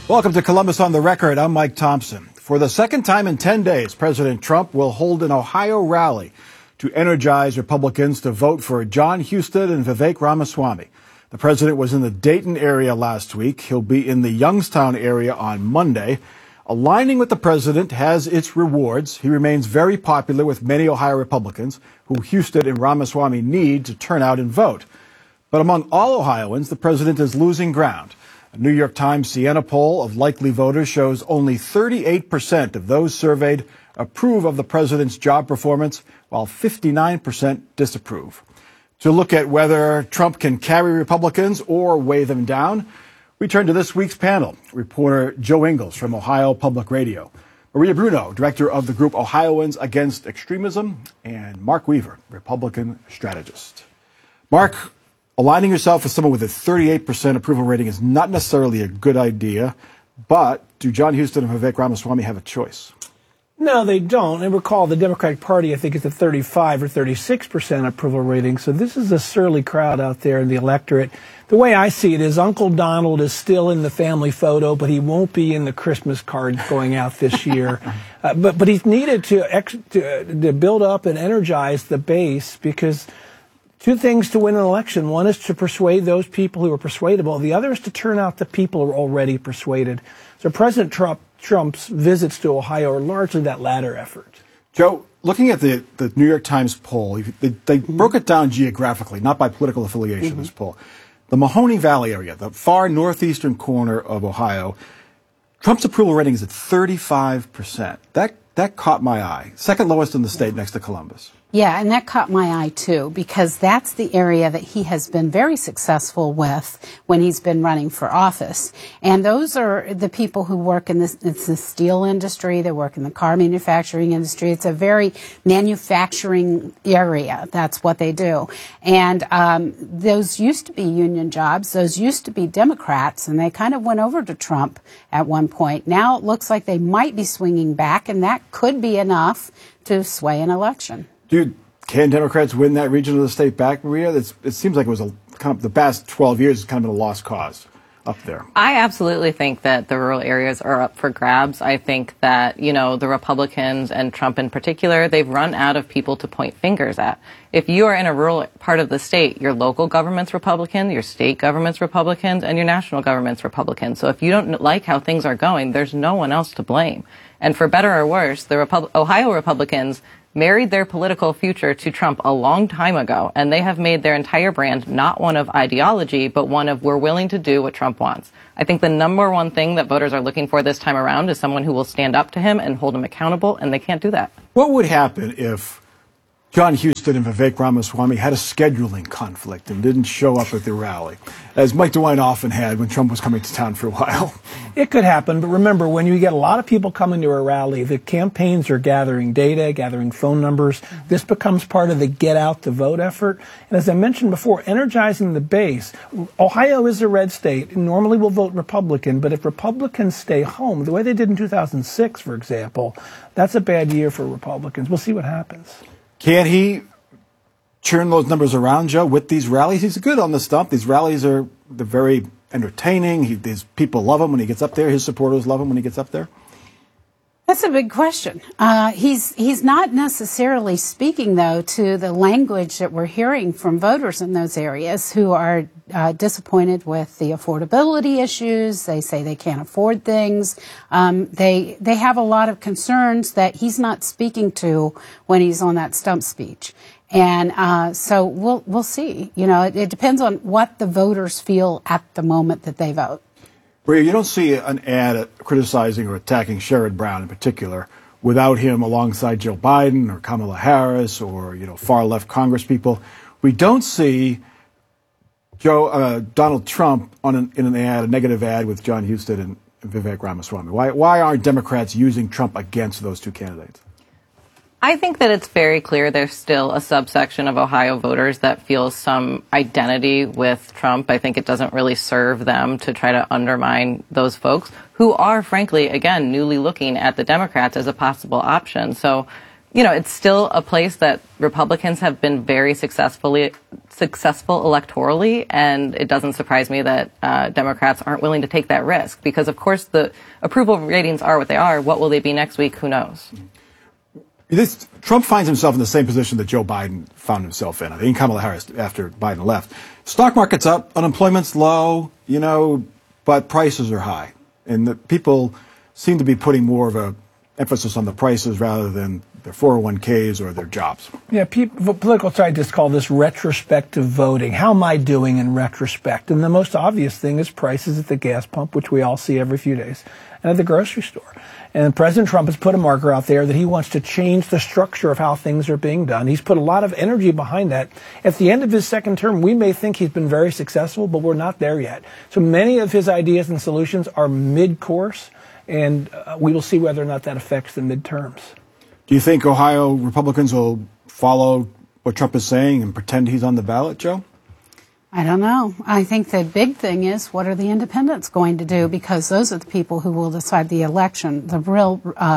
Welcome to Columbus on the Record. I'm Mike Thompson. For the second time in 10 days, President Trump will hold an Ohio rally to energize Republicans to vote for Jon Husted and Vivek Ramaswamy. The president was in the Dayton area last week. He'll be in the Youngstown area on Monday. Aligning with the president has its rewards. He remains very popular with many Ohio Republicans who Husted and Ramaswamy need to turn out and vote. But among all Ohioans, the president is losing ground. A New York Times Siena poll of likely voters shows only 38% of those surveyed approve of the president's job performance, while 59% disapprove. To look at whether Trump can carry Republicans or weigh them down, we turn to this week's panel. Reporter Joe Ingles from Ohio Public Radio, Maria Bruno, director of the group Ohioans Against Extremism, and Mark Weaver, Republican strategist. Mark, aligning yourself with someone with a 38% approval rating is not necessarily a good idea, but do Jon Husted and Vivek Ramaswamy have a choice? No, they don't. And recall, the Democratic Party, I think, is at 35 or 36% approval rating. So this is a surly crowd out there in the electorate. The way I see it is Uncle Donald is still in the family photo, but he won't be in the Christmas cards going out this year. But he's needed to build up and energize the base, because two things to win an election. One is to persuade those people who are persuadable. The other is to turn out the people who are already persuaded. So President Trump's visits to Ohio are largely that latter effort. Joe, looking at the New York Times poll, they broke it down geographically, not by political affiliation, this poll. The Mahoney Valley area, the far northeastern corner of Ohio, Trump's approval rating is at 35%. That caught my eye. Second lowest in the state, next to Columbus. Yeah, and that caught my eye, too, because that's the area that he has been very successful with when he's been running for office. And those are the people who work in it's the steel industry, they work in the car manufacturing industry. It's a very manufacturing area. That's what they do. And those used to be union jobs. Those used to be Democrats, and they kind of went over to Trump at one point. Now it looks like they might be swinging back, and that could be enough to sway an election. Can Democrats win that region of the state back, Maria? It seems like it was the past 12 years has kind of been a lost cause up there. I absolutely think that the rural areas are up for grabs. I think that, the Republicans and Trump in particular, they've run out of people to point fingers at. If you are in a rural part of the state, your local government's Republican, your state government's Republicans, and your national government's Republican. So if you don't like how things are going, there's no one else to blame. And for better or worse, the Ohio Republicans married their political future to Trump a long time ago, and they have made their entire brand not one of ideology, but one of we're willing to do what Trump wants. I think the number one thing that voters are looking for this time around is someone who will stand up to him and hold him accountable, and they can't do that. What would happen if Jon Husted and Vivek Ramaswamy had a scheduling conflict and didn't show up at the rally, as Mike DeWine often had when Trump was coming to town for a while? It could happen, but remember, when you get a lot of people coming to a rally, the campaigns are gathering data, gathering phone numbers. This becomes part of the get out to vote effort. And as I mentioned before, energizing the base. Ohio is a red state. Normally we'll vote Republican, but if Republicans stay home, the way they did in 2006, for example, that's a bad year for Republicans. We'll see what happens. Can he churn those numbers around, Joe, with these rallies? He's good on the stump. These rallies they're very entertaining. These people love him when he gets up there. His supporters love him when he gets up there. That's a big question. He's not necessarily speaking, though, to the language that we're hearing from voters in those areas who are disappointed with the affordability issues. They say they can't afford things. They have a lot of concerns that he's not speaking to when he's on that stump speech. And so we'll see. It depends on what the voters feel at the moment that they vote. Maria, you don't see an ad criticizing or attacking Sherrod Brown in particular without him alongside Joe Biden or Kamala Harris or, far-left congresspeople. We don't see Donald Trump in an ad, a negative ad with Jon Husted and Vivek Ramaswamy. Why aren't Democrats using Trump against those two candidates? I think that it's very clear there's still a subsection of Ohio voters that feels some identity with Trump. I think it doesn't really serve them to try to undermine those folks who are, frankly, again, newly looking at the Democrats as a possible option. So it's still a place that Republicans have been very successful electorally, and it doesn't surprise me that Democrats aren't willing to take that risk because, of course, the approval ratings are what they are. What will they be next week? Who knows? Trump finds himself in the same position that Joe Biden found himself in. I think Kamala Harris after Biden left. Stock market's up, unemployment's low, but prices are high, and the people seem to be putting more of a emphasis on the prices rather than their 401ks or their jobs. Yeah, political scientists call this retrospective voting. How am I doing in retrospect? And the most obvious thing is prices at the gas pump, which we all see every few days, and at the grocery store. And President Trump has put a marker out there that he wants to change the structure of how things are being done. He's put a lot of energy behind that. At the end of his second term, we may think he's been very successful, but we're not there yet. So many of his ideas and solutions are mid-course, and we will see whether or not that affects the midterms. Do you think Ohio Republicans will follow what Trump is saying and pretend he's on the ballot, Joe? I don't know. I think the big thing is, what are the independents going to do? Because those are the people who will decide the election. The real,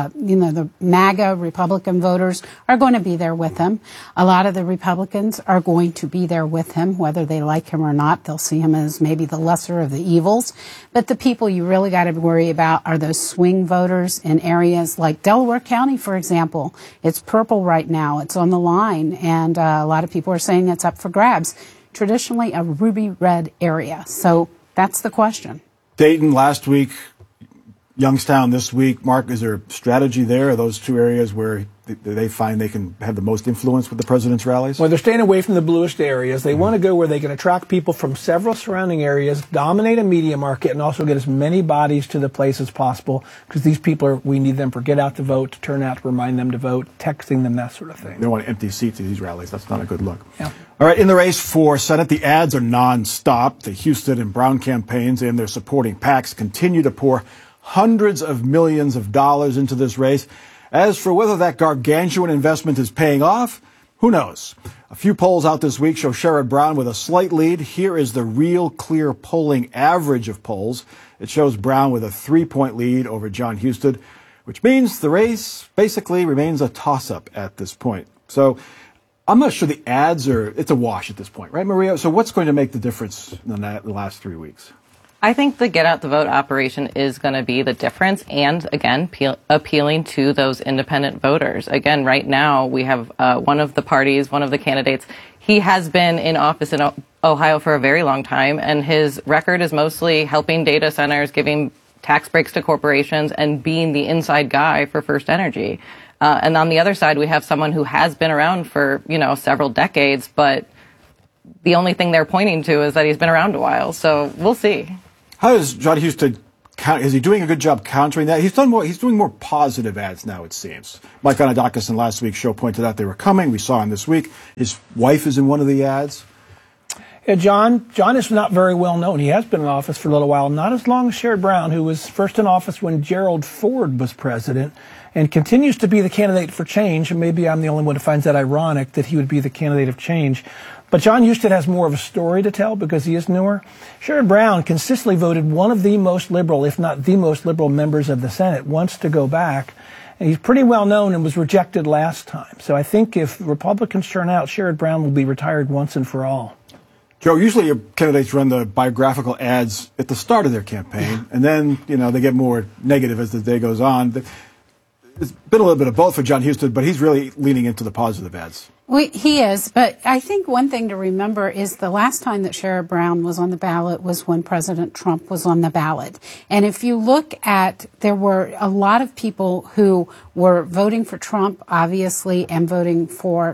the MAGA Republican voters are going to be there with him. A lot of the Republicans are going to be there with him, whether they like him or not. They'll see him as maybe the lesser of the evils. But the people you really got to worry about are those swing voters in areas like Delaware County, for example. It's purple right now. It's on the line. And a lot of people are saying it's up for grabs. Traditionally a ruby red area. So that's the question. Dayton last week, Youngstown this week. Mark, is there a strategy there? Are those two areas where they find they can have the most influence with the president's rallies? Well, they're staying away from the bluest areas. They want to go where they can attract people from several surrounding areas, dominate a media market, and also get as many bodies to the place as possible, because these people we need them for get out to vote, to turn out to remind them to vote, texting them, that sort of thing. They don't want empty seats at these rallies. That's not a good look. Yeah. All right, in the race for Senate, the ads are nonstop. The Houston and Brown campaigns and their supporting PACs continue to pour hundreds of millions of dollars into this race. As for whether that gargantuan investment is paying off, who knows? A few polls out this week show Sherrod Brown with a slight lead. Here is the Real Clear polling average of polls. It shows Brown with a 3-point lead over Jon Husted, which means the race basically remains a toss-up at this point. So I'm not sure the ads it's a wash at this point, right, Maria? So what's going to make the difference in the last 3 weeks? I think the get out the vote operation is going to be the difference, and again, appealing to those independent voters. Again, right now we have one of the parties, one of the candidates. He has been in office in Ohio for a very long time, and his record is mostly helping data centers, giving tax breaks to corporations, and being the inside guy for First Energy. And on the other side, we have someone who has been around for several decades, but the only thing they're pointing to is that he's been around a while. So we'll see. How does Jon Husted is he doing a good job countering that? He's doing more positive ads now, it seems. Mike Vanadakis in last week's show pointed out they were coming. We saw him this week. His wife is in one of the ads. Yeah, John is not very well known. He has been in office for a little while, not as long as Sherrod Brown, who was first in office when Gerald Ford was president, and continues to be the candidate for change. And maybe I'm the only one who finds that ironic that he would be the candidate of change. But Jon Husted has more of a story to tell because he is newer. Sherrod Brown consistently voted one of the most liberal, if not the most liberal members of the Senate, wants to go back. And he's pretty well known and was rejected last time. So I think if Republicans turn out, Sherrod Brown will be retired once and for all. Joe, usually your candidates run the biographical ads at the start of their campaign, and then, they get more negative as the day goes on. It's been a little bit of both for Jon Husted, but he's really leaning into the positive ads. He is, but I think one thing to remember is the last time that Sherrod Brown was on the ballot was when President Trump was on the ballot. And if you look at, there were a lot of people who were voting for Trump, obviously, and voting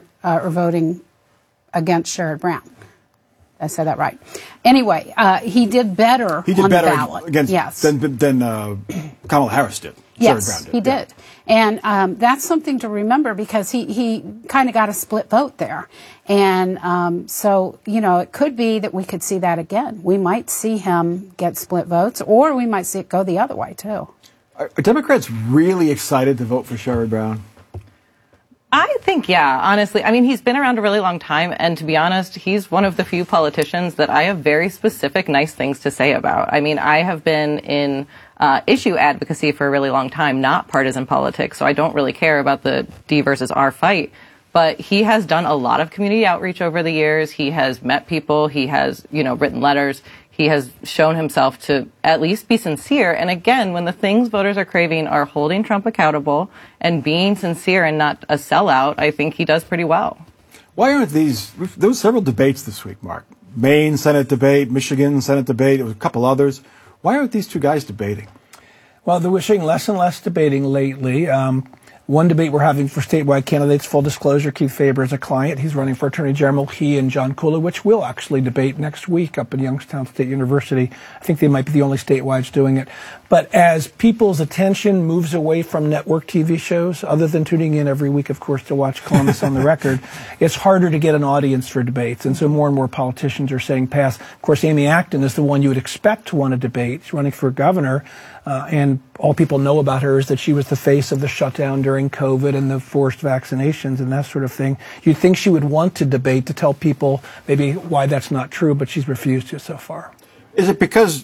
against Sherrod Brown. I said that right. Anyway, he did better on the ballot. Than Kamala Harris did. Yes, he did. And that's something to remember because he kind of got a split vote there. And so, it could be that we could see that again. We might see him get split votes, or we might see it go the other way, too. Are Democrats really excited to vote for Sherrod Brown? I think, yeah, honestly. I mean, he's been around a really long time, and to be honest, he's one of the few politicians that I have very specific, nice things to say about. I mean, I have been in issue advocacy for a really long time, not partisan politics, so I don't really care about the D versus R fight. But he has done a lot of community outreach over the years. He has met people. He has, written letters. He has shown himself to at least be sincere. And again, when the things voters are craving are holding Trump accountable and being sincere and not a sellout, I think he does pretty well. Why aren't there were several debates this week, Mark. Maine Senate debate, Michigan Senate debate, there was a couple others. Why aren't these two guys debating? Well, we're seeing less and less debating lately. One debate we're having for statewide candidates, full disclosure, Keith Faber is a client. He's running for Attorney General. He and John Kulowich will actually debate next week up at Youngstown State University. I think they might be the only statewide doing it. But as people's attention moves away from network TV shows, other than tuning in every week, of course, to watch Columbus on the Record, it's harder to get an audience for debates. And so more and more politicians are saying pass. Of course, Amy Acton is the one you would expect to want to debate. She's running for governor. And all people know about her is that she was the face of the shutdown during COVID and the forced vaccinations and that sort of thing. You'd think she would want to debate to tell people maybe why that's not true, but she's refused to so far. Is it because,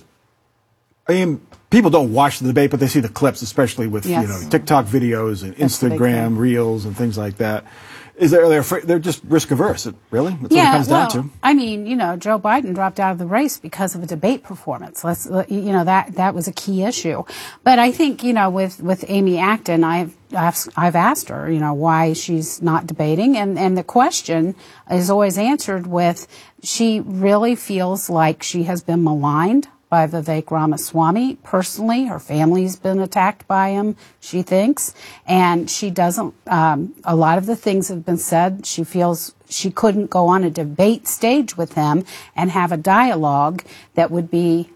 people don't watch the debate, but they see the clips, especially with TikTok videos and Instagram reels and things like that? They're just risk averse? Really? That's what it comes down to. I mean, Joe Biden dropped out of the race because of a debate performance. That was a key issue. But I think, with Amy Acton, I've asked her, why she's not debating, and the question is always answered with she really feels like she has been maligned by Vivek Ramaswamy. Personally, her family's been attacked by him, she thinks, and she doesn't, a lot of the things have been said, she feels she couldn't go on a debate stage with him and have a dialogue that would be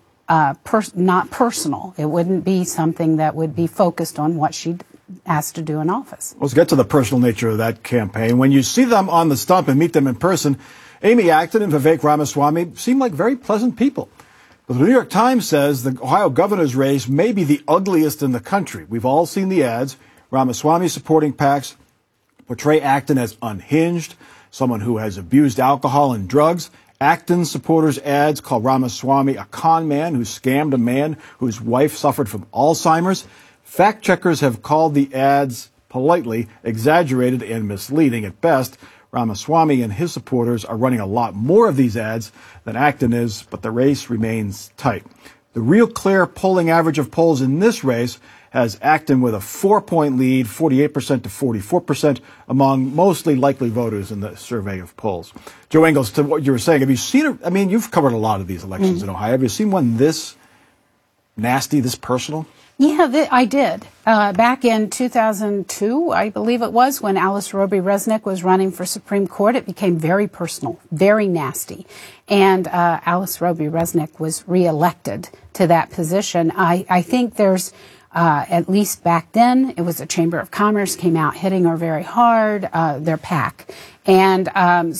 not personal. It wouldn't be something that would be focused on what she asked to do in office. Let's get to the personal nature of that campaign. When you see them on the stump and meet them in person, Amy Acton and Vivek Ramaswamy seem like very pleasant people. But the New York Times says the Ohio governor's race may be the ugliest in the country. We've all seen the ads. Ramaswamy supporting PACs portray Acton as unhinged, someone who has abused alcohol and drugs. Acton supporters' ads call Ramaswamy a con man who scammed a man whose wife suffered from Alzheimer's. Fact checkers have called the ads politely exaggerated and misleading at best. Ramaswamy and his supporters are running a lot more of these ads than Acton is, but the race remains tight. The Real Clear polling average of polls in this race has Acton with a 4-point lead, 48% to 44% among mostly likely voters in the survey of polls. Joe Ingles, to what you were saying, have you seen you've covered a lot of these elections in Ohio. Have you seen one this nasty, this personal? Yeah, I did. Back in 2002, I believe it was, when Alice Roby Resnick was running for Supreme Court, it became very personal, very nasty. And Alice Roby Resnick was reelected to that position. I think there's, at least back then, it was the Chamber of Commerce came out hitting her very hard, their PAC. And